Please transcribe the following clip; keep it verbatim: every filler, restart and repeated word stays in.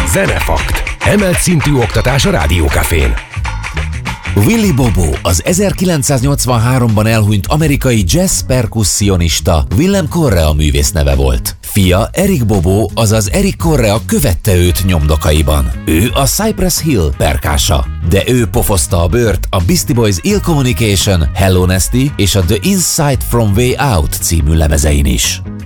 Zenefakt. Emelt szintű oktatás a Rádiókafén. Willie Bobo az ezerkilencszáznyolcvanháromban elhunyt amerikai jazz perkussionista Willem Correa művész neve volt. Fia Eric Bobo, azaz Eric Correa követte őt nyomdokaiban. Ő a Cypress Hill perkása, de ő pofozta a bőrt a Beastie Boys Ill Communication, Hello Nasty és a The Inside From Way Out című lemezein is.